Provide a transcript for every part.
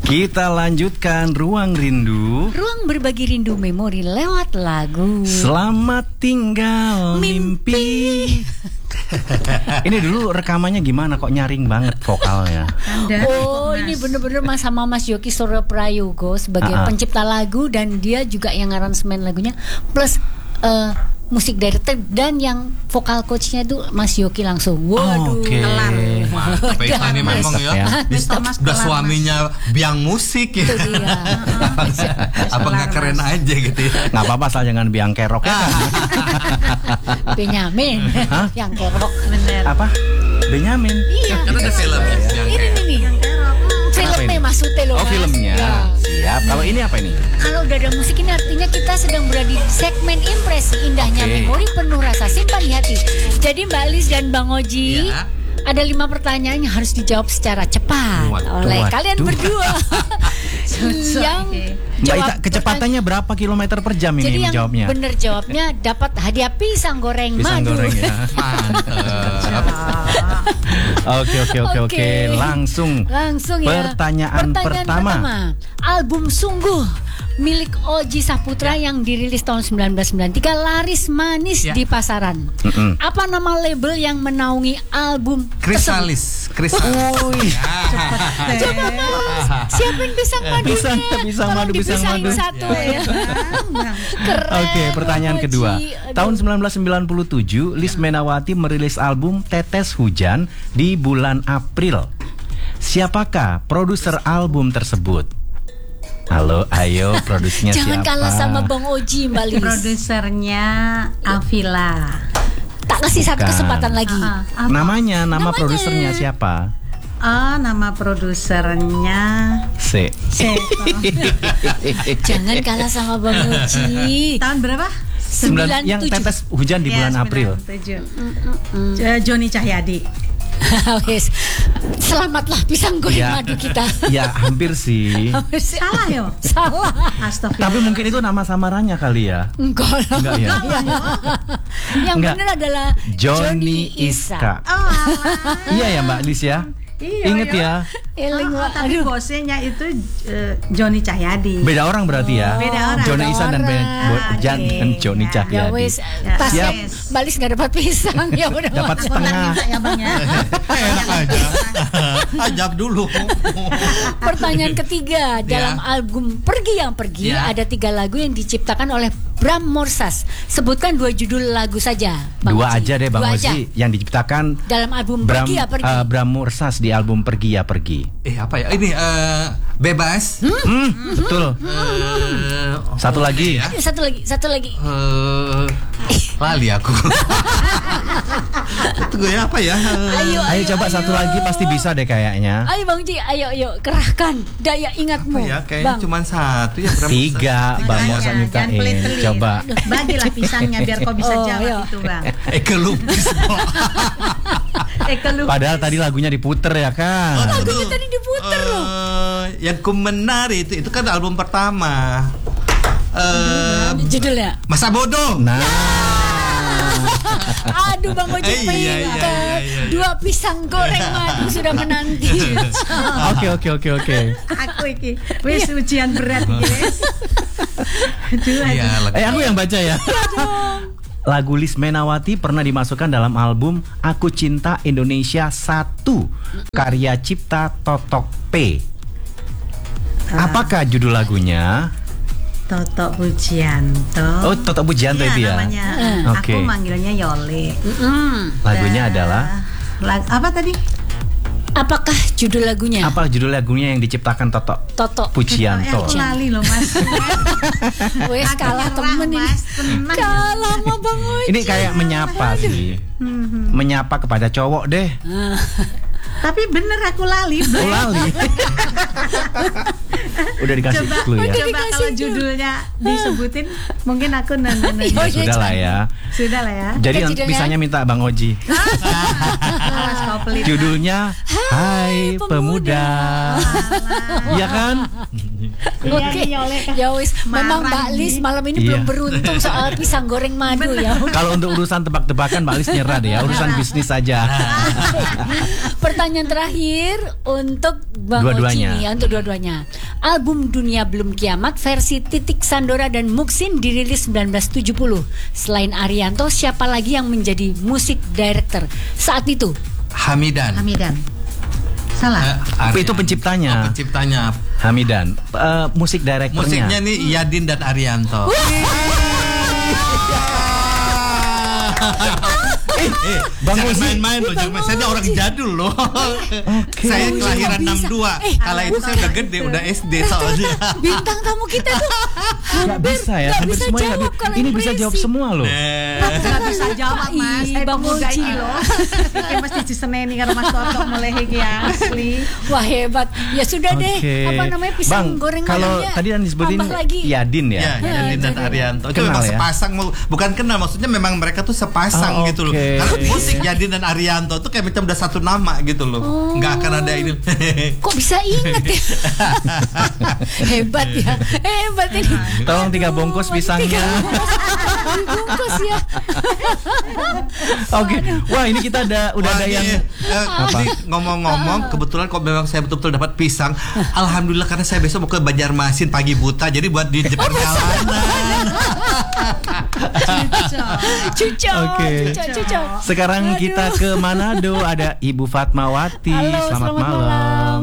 Kita lanjutkan Ruang Rindu. Ruang berbagi rindu memori lewat lagu. Selamat tinggal mimpi. Ini dulu rekamannya gimana kok nyaring banget vokalnya? Oh, ini bener-bener sama Mas Yoki Soro Prayogo sebagai pencipta lagu, dan dia juga yang aransemen lagunya, plus musik director, dan yang vokal coachnya itu Mas Yoki langsung. Waduh, kelar. Mantap ini memang ya. Udah suaminya biang musik ya. Apa nggak keren aja gitu ya? Nggak apa-apa, asal jangan biang kerok ya kan? Benyamin, yang kerok. Bener. Apa? Benyamin? Iya. Kan ada film yang Ini filmnya maksudnya loh. Oh, filmnya. Ya. Siap. Kalau ini apa ini? Kalau udah ada musik ini artinya kita sedang berada di segmen impresi indahnya memori penuh rasa simpan di hati. Jadi Mbak Lis dan Bang Oji, ada 5 pertanyaan yang harus dijawab secara cepat oleh kalian berdua. Yang Mbak Ita, kecepatannya berapa kilometer per jam ini jadi menjawabnya? yang bener jawabnya dapat hadiah pisang goreng madu. Goreng ya. Mantap. Oke. Langsung ya. Pertanyaan pertama. Album Sungguh milik Oji Saputra yang dirilis tahun 1993 laris manis di pasaran. Apa nama label yang menaungi album Krisalis. Coba Mas, siapin pisang madunya. Pisang madu. Satu ya. Keren. Oke, pertanyaan kedua. Tahun 1997, Lis Menawati merilis album Tetes Hujan di bulan April. Siapakah produser album tersebut? Halo, ayo, produsernya siapa? Jangan kalah sama Bang Oji, Mbak Lis. Produsernya Avila. Tak kasih satu kesempatan lagi. Nama produsernya siapa? Nama produsernya Jangan kalah sama Bang Oji. Tahun berapa? Yang Tetes Hujan di bulan April. Joni Cahyadi. Wes, selamatlah pisang goreng madu kita. Ya, hampir sih. Salah yo. Salah. Astagfirullah. Tapi mungkin itu nama samarannya kali ya. Enggak ya. Yang benar adalah Johnny Iska. Iya ya Mbak Lis ya. Ingat ya. Tapi bosnya itu Joni Cahyadi. Beda orang berarti ya. Beda orang. Johnny Isan dan Johnny Cahyadi. Ya wes, siap. Mbak Lis nggak dapat pisang ya udah. Dapat setengah. Enak aja. Ajab dulu. Pertanyaan ketiga, dalam album Pergi Yang Pergi ada 3 lagu yang diciptakan oleh Bram Morsas. Sebutkan 2 judul lagu saja. Bang 2 aja deh Bang Oji yang diciptakan dalam album Pergi Ya Pergi. Bram Morsas di album Pergi Ya Pergi. Apa ya? Ini Bebas. Betul. Satu lagi. Satu lagi. Lali aku. Tunggu ya, apa ya? Ayo coba satu lagi, pasti bisa deh kayaknya. Ayo Bang Ji, ayo kerahkan daya ingatmu. Ya, kayaknya cuma 1 ya. 3 Bang Morsas nyiptain. Coba. Bagilah pisangnya biar kau bisa jawab itu Bang. Ekelupis. Padahal tadi lagunya diputer ya kan. Lagunya tadi diputer loh. Yang ku menari itu kan album pertama. Judulnya Masa Bodoh. Nah. Aduh Bang Oji pintar. 2 pisang goreng madu sudah menanti. Oke. Aku iki wis ujian berat iki wis. Aku yang baca ya. Lagu Lis Menawati pernah dimasukkan dalam album Aku Cinta Indonesia 1 karya cipta Totok P. Apakah judul lagunya? Totok Pujianto. Oh, Totok Pujianto itu ya. Namanya. Aku manggilnya Yole. Lagunya adalah apa tadi? Apakah judul lagunya? Apa judul lagunya yang diciptakan Totok Pujianto? Aku lali loh Mas. Wes kalah temen ini. Kalah sama Bang Oji. Ini kayak menyapa sih. Menyapa kepada cowok deh. Tapi bener aku lali. Lali. Udah dikasih clue ya. Coba kalau judulnya disebutin, mungkin aku Ya, sudah lah ya. Sudah lah ya. Jadi pisahnya minta Bang Oji. Judulnya Hai Pemuda. Iya kan? Oke, ya wis. Memang Mbak Lis malam ini belum beruntung soal pisang goreng madu ya. Kalau untuk urusan tebak-tebakan Mbak Lis nyerah deh ya, urusan bisnis saja. Pertanyaan terakhir untuk Bang Oji nih, untuk dua-duanya. Album Dunia Belum Kiamat versi Titik Sandora dan Muksin dirilis 1970. Selain Arianto, siapa lagi yang menjadi musik director saat itu? Hamidan. Salah. Itu penciptanya. Penciptanya. Hamidan. Musik direkturnya. Musiknya nih Yadin dan Arianto. Bang jangan Oji main-main loh, jangan main. Saya orang jadul loh. Saya kelahiran 62. Kala itu saya udah gede, udah SD soalnya. Bintang tamu kita tuh nggak bisa ya, hampir semua jawab. Ini bisa jawab semua loh. Nggak bisa jawab Mas. Bang Oji loh. Iki mesti diseneni karo Mas Toto mulai iki asli. Wah hebat. Ya sudah deh. Apa namanya pisang goreng kalau tadi yang disebutin Yadin ya. Yadin dan Arianto. Itu Kenal memang ya? sepasang, bukan kenal, maksudnya memang mereka tuh sepasang gitu loh. Karena musik Yadin dan Arianto tuh kayak macam udah satu nama gitu loh. Nggak akan ada ini. Kok bisa inget ya? Hebat ya. Hebat ini. Tolong 3 bungkus pisangnya. Bungkus ya. Oke. Wah, ini kita udah ada yang ngomong-ngomong, kebetulan kok memang saya betul-betul dapat pisang. Alhamdulillah, karena saya besok mau ke Banjarmasin pagi buta, jadi buat di perjalanan. Cucok. Sekarang kita ke Manado, ada Ibu Fatmawati. Selamat malam.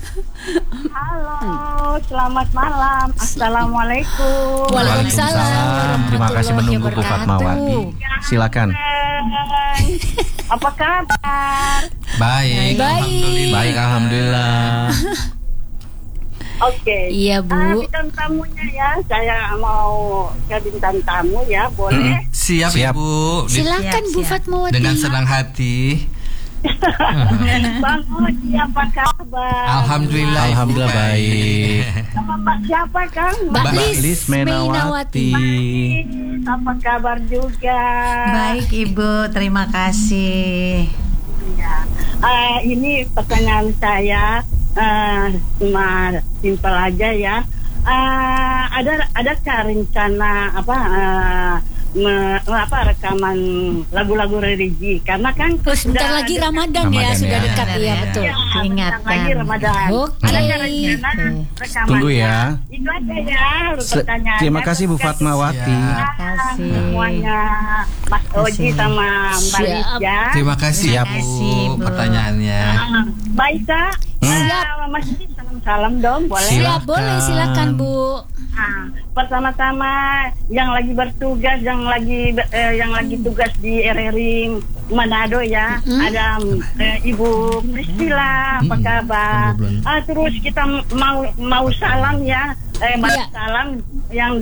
Halo, selamat malam. Assalamualaikum. Waalaikumsalam. Terima kasih menunggu Bu Fatmawati. Silakan. Apa kabar? Baik. Baik, alhamdulillah. Oke. Iya, Bu. Bintang tamunya ya, saya mau ke bintang tamu ya, boleh? Siap. Ibu. Silakan Bu Fatmawati. Dengan senang hati. Bang Oji, apa kabar? Alhamdulillah baik. Sama Mbak siapa Kang? Mbak Lis Menawati. Apa kabar juga? Baik Ibu, terima kasih. Ya. Ini pertanyaan saya cuma simpel aja ya. Adakah rencana rekaman lagu-lagu religi, karena kan sebentar lagi Ramadan ya, sudah dekat ya, betul. Ingatkan lagi Ramadan. Adakah rencana rekaman? Tunggu ya. Itu aja ya pertanyaannya. Terima kasih Bu Fatmawati. Terima kasih Semuanya Mas Oji sama Mbak Lis ya. Terima kasih ya Bu pertanyaannya. Baik Kak. Mas Lis, salam dong, boleh? Siap, boleh, silakan Bu. Pertama-tama yang lagi bertugas, yang lagi tugas di RRI Manado ya, ada Ibu Priscilla, apa kabar? Terus kita mau salam ya, salam yang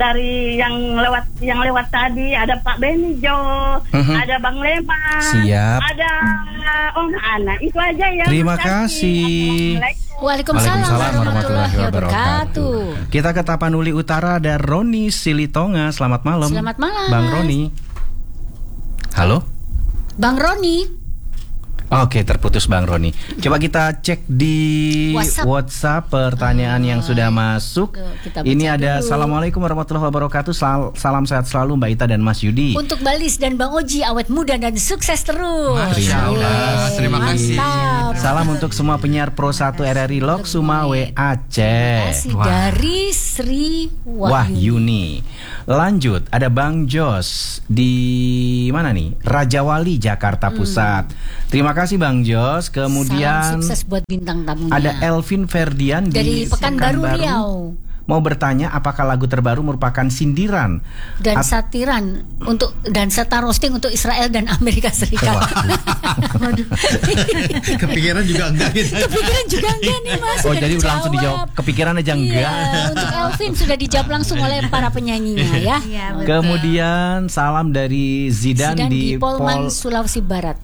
lewat tadi, ada Pak Benijo, ada Bang Lema, siap, ada Om Ana, itu aja ya. Terima kasih. Waalaikumsalam warahmatullahi wabarakatuh. Kita ke Tapanuli Utara, ada Roni Silitonga. Selamat malam. Selamat malam, Bang Roni. Halo, Bang Roni. Oke, terputus Bang Roni. Coba kita cek di WhatsApp pertanyaan yang sudah masuk. Ini ada dulu. Assalamualaikum warahmatullahi wabarakatuh. Salam sehat selalu Mbak Ita dan Mas Yudi. Untuk Mbak Lis dan Bang Oji, awet muda dan sukses terus. Masya Allah. Terima kasih. Salam untuk semua penyiar Pro 1 RRI Lok Sumawe Aceh. Dari Sri Wahyuni. Lanjut, ada Bang Jos di mana nih? Rajawali, Jakarta Pusat. Terima kasih Bang Jos. Kemudian salam sukses buat bintang tamunya. Ada Elvin Ferdian dari Pekanbaru Riau. Mau bertanya apakah lagu terbaru merupakan sindiran dan satiran dan serta roasting untuk Israel dan Amerika Serikat. Waduh. Kepikiran juga enggak gitu. Kepikiran juga enggak nih Mas. Oh, jadi udah langsung dijawab. Kepikiran aja enggak. Untuk Elvin sudah dijawab langsung oleh para penyanyinya ya. Kemudian salam dari Zidan di Polman, Sulawesi Barat.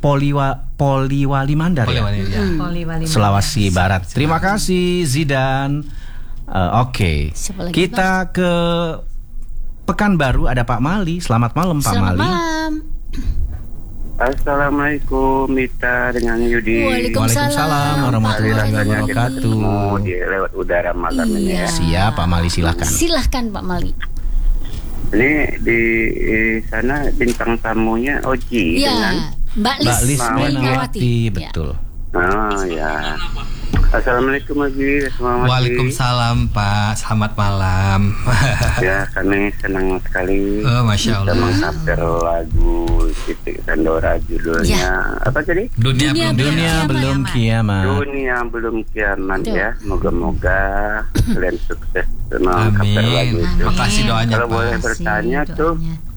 Poliwali Mandar ya. Poliwali Sulawesi Barat. Terima kasih Zidan. Oke. Siapa lagi, Kita ke Pekanbaru, ada Pak Mali. Selamat malam Pak Selamat Mali. malam. Assalamualaikum Mita dengan Yudi. Waalaikumsalam warahmatullahi wabarakatuh. Di lewat udara malam ini ya. Siap Pak Mali, silahkan. Silahkan Pak Mali. Ini di sana bintang tamunya Oji dengan Mbak Lis Menawati. Betul. Oh ya. Assalamualaikum Oji. Waalaikumsalam Pak, selamat malam. Ya, kami senang sekali. Oh, Masya Kita Allah. mengcover lagu Titik Sandora judulnya apa tadi? Dunia belum kiamat. Dunia belum kiamat Betul. ya. Moga-moga kalian sukses mengcover lagu Amin. itu. Makasih doanya Kalau Pak. boleh bertanya tuh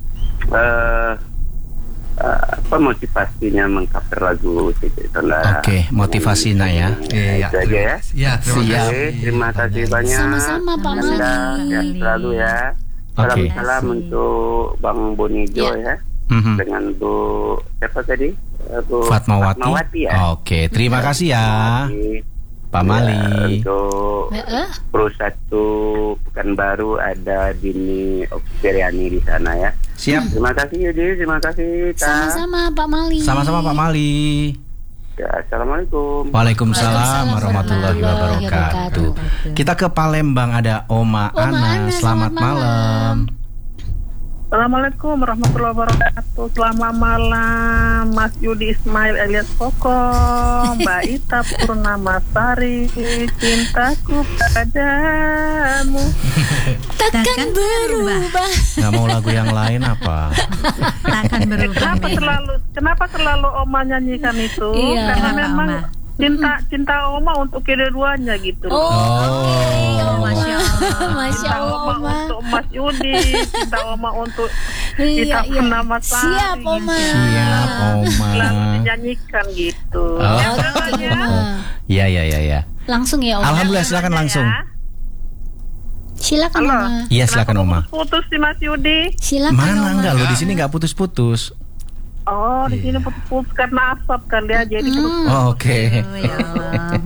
apa motivasinya mengcover lagu Titik Sandora? Oke, motivasinya ya. Iya, Itu aja ya. Ya, Siap. Terima kasih banyak. Sama-sama, Pak Mali. Sehat selalu ya. Oke. Salam untuk Bang Bonijo ya. Mhm. Dengan Bu siapa tadi? Bu Fatmawati. ya. Oke, terima kasih ya Pak Ya, Mali. untuk Pro 1 Pekanbaru ada Dini Oksiriani di sana ya. Siap. Terima kasih Yudi, terima kasih Ta. Sama-sama Pak Mali. Sama-sama Pak Mali. Ya, Assalamualaikum. Waalaikumsalam warahmatullahi wabarakatuh. Kita ke Palembang, ada Oma Ana. Selamat malam. Assalamualaikum warahmatullahi wabarakatuh. Selamat malam Mas Yudi Ismail alias Koko, Mbak Ita Purnamasari. Cintaku padamu Takkan berubah. Nggak mau lagu yang lain apa? Takkan berubah. Kenapa selalu Oma nyanyikan itu? Iya. Karena Kenapa, memang Oma? cinta Oma untuk kedua-duanya gitu. Masya Allah. Masya Cinta Allah. Oma Oma. untuk Mas Yudi, cinta Oma untuk Iya, Ita iya. Purnamasari. Siap Oma. Siap Oma. Selalu dinyanyikan gitu. Oh. Ya, Oke, udah, Oma. Iya. Langsung ya Oma. Alhamdulillah, silakan langsung. Silakan Halo. Oma. Iya, silakan Oma. Putus si Mas Yudi. Silakan Mana Oma. enggak lo di sini nggak putus-putus. Oh, di sini putus karena asap kali ya, jadi putus. Oh, oke. Ya Allah.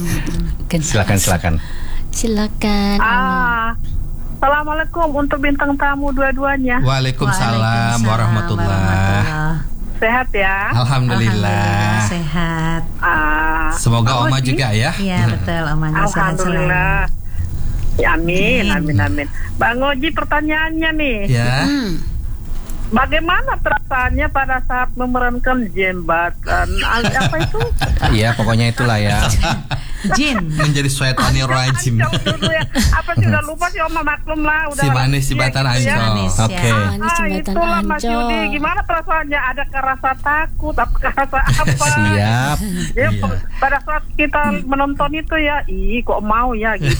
Silakan. Silakan Oma. Assalamualaikum untuk bintang tamu dua-duanya. Waalaikumsalam warahmatullahi. Sehat ya? Alhamdulillah. Sehat. Semoga Oma juga ya. Iya betul, Omanya sehat selalu. Alhamdulillah. Ya, amin. Bang Oji, pertanyaannya nih. Ya. Bagaimana perasaannya pada saat memerankan jembatan? Apa itu? Iya, pokoknya itulah ya. Jin. Menjadi syaitanir rajim. Ancol dulu ya. Apa sih, udah lupa sih Oma, maklum lah. Udah Si manis jembatan gitu ya. Ancol. Manis, Oke. ya. Manis jembatan Itulah Mas Ancol. Yudi. Gimana perasaannya? Adakah rasa takut? Apakah rasa apa? Siap. Ya, Iya. pada saat kita menonton itu ya, kok mau ya gitu.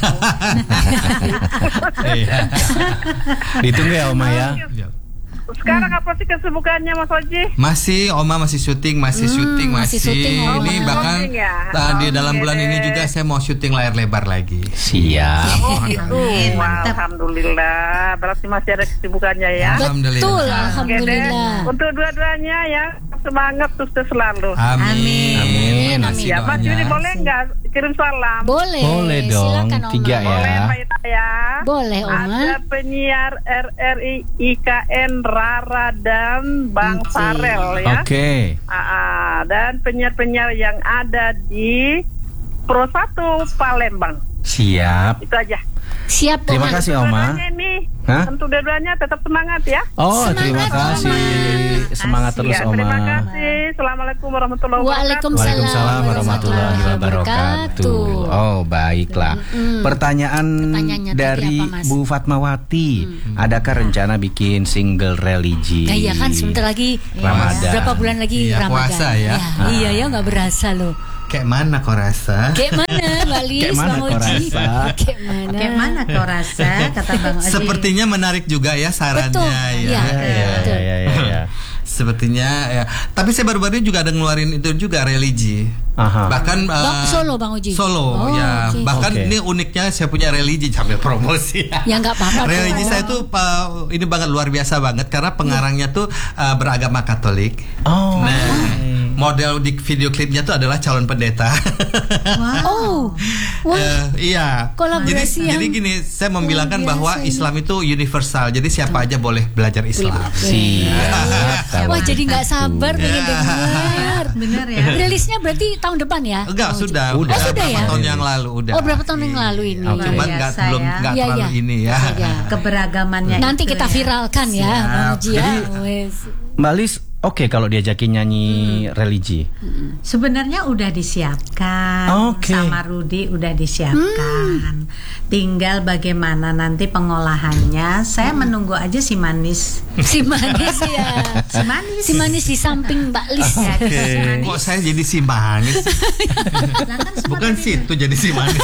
Iya. Ditunggu ya Oma ya. Sekarang apa sih kesibukannya Mas Oji? Masih Oma masih syuting. masih syuting, Oma. Ini bahkan Syuting ya? di dalam Oke bulan ini deh. juga saya mau syuting layar lebar lagi. Siap. Gitu. Wah, alhamdulillah. Berarti masih ada kesibukannya ya. Alhamdulillah. Betul, Oke deh. alhamdulillah. Untuk dua-duanya ya, semangat sukses selalu. Amin. Amin. Kasih Ya, Mas doanya. Yudi boleh nggak kirim salam? Boleh dong. Silakan Oma. 3 ya. Boleh Mbak Ita ya. Boleh Oma. Ada penyiar RRI IKN Rara dan Bang Oke. Farel ya. Oke. Dan penyiar-penyiar yang ada di Pro 1 Palembang. Siap. Itu aja. Siap Terima Oma. kasih Oma. Dua-duanya ini, Hah? untuk dua-duanya tetap semangat ya. Oh, Semangat, terima kasih. Semangat terus Ya, terima Oma. kasih. Assalamualaikum warahmatullahi wabarakatuh. Waalaikumsalam warahmatullahi wabarakatuh. Oh, baiklah. Pertanyaannya Pertanyaan tadi dari apa, Mas? Bu Fatmawati. Adakah rencana bikin single religi? Nah, iya kan sebentar lagi Ramadan. berapa bulan lagi Iya, Ramadan. puasa ya. Iya ya nggak berasa loh. Kayak mana kau rasa? Kayak mana Mbak Lis, Kayak mana Bang kau Oji? rasa? Kayak mana? Kayak mana kau rasa, kata Bang Oji. Sepertinya menarik juga ya sarannya Betul, ya. iya. Betul. Ya. Sepertinya ya. Tapi saya baru-baru ini juga ada ngeluarin itu juga religi. Aha. Bahkan Solo Bang Oji. Solo Oh, ya. oke. Bahkan Oke. ini uniknya saya punya religi sambil promosi. Ya nggak apa-apa. Religi saya tuh ini banget luar biasa banget karena pengarangnya tuh beragama Katolik. Oh. Nah, model di video klipnya itu adalah calon pendeta. Iya. Kolaborasi jadi gini, saya membilangkan bahwa Islam itu universal. Jadi siapa aja boleh belajar Islam. Siap. Wah, jadi nggak sabar pengen dengar. Bener ya. Rilisnya berarti tahun depan ya? Enggak, sudah sudah berapa ya? tahun yang lalu udah. Oh, berapa tahun yang lalu ini? Cuman nggak biasa belum ya. nggak Iya, terlalu iya. ini ya. Keberagamannya Nanti itu kita ya. viralkan ya, Bang Uji ya. Wes. Mbak Lis, oke kalau diajakin nyanyi religi. Sebenarnya udah disiapkan, Oke. sama Rudi udah disiapkan. Tinggal bagaimana nanti pengolahannya. Saya menunggu aja si manis. Si manis ya. Si manis. Si manis di samping Mbak Lis ya. Kok saya jadi si manis? Nah, kan seperti Bukan situ jadi si manis.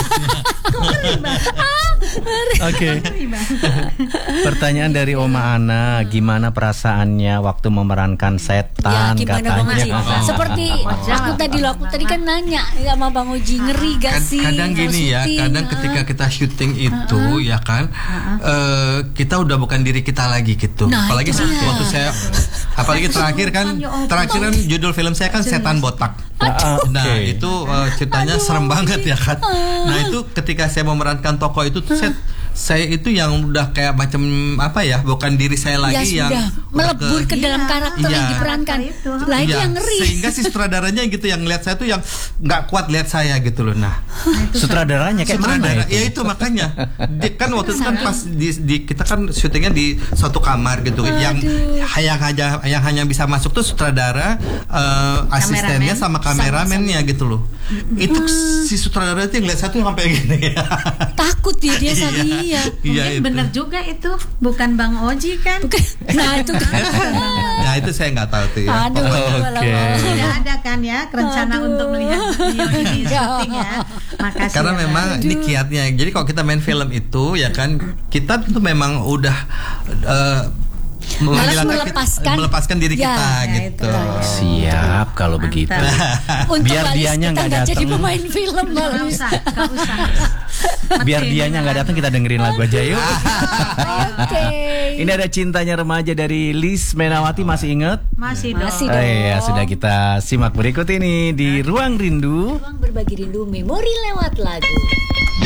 Oke. Pertanyaan dari Oma Ana, gimana perasaannya waktu memerankan Ya, setan gimana Bang Uji? katanya? Seperti aku tadi kan nanya sama Bang Uji, ngeri gak sih? Kadang kalau gini ya, syuting? kadang ketika kita syuting itu ya kan, kita udah bukan diri kita lagi gitu. Nah, Apalagi itu dia. waktu saya, apalagi terakhir kan judul film saya kan Setan Botak. Nah itu ceritanya serem banget ya kan. Nah itu ketika saya memerankan tokoh itu saya itu yang udah kayak macam apa ya, bukan diri saya lagi ya, yang sudah melebur ke dalam karakter yang diperankan. Lah itu yang ngeri. Sehingga si sutradaranya gitu yang lihat saya tuh yang nggak kuat lihat saya gitu loh. Nah Sutradaranya kayak mana sutradara, itu? ya itu makanya kan waktu itu kan pas kita kan syutingnya di suatu kamar gitu. Yang hanya bisa masuk tuh sutradara, asistennya sama kameramennya gitu loh. Itu si sutradara itu yang lihat saya tuh sampai gini. Takut dia saat Iya, Mungkin itu. bener juga itu, bukan Bang Oji kan? Nah itu kan. Nah itu saya nggak tahu tuh ya. Aduh, Oke. Tidak ada kan ya rencana untuk melihat beliau di syuting ya. Makasih. Karena ya, memang ini kiatnya. Jadi kalau kita main film itu ya kan, kita tuh memang udah melepaskan diri Ya, kita ya gitu. Siap kalau begitu. Untuk Biar Mbak Lis dianya kita nggak nggak jadi datang. pemain film Mbak Gak Lis. usah. Biar dianya nggak datang, kita dengerin lagu aja yuk. Oke. Ini ada Cintanya Remaja dari Lis Menawati, masih ingat? Masih dong. Masih. Iya, sudah kita simak berikut ini di Ruang Rindu. Ruang berbagi rindu, memori lewat lagu.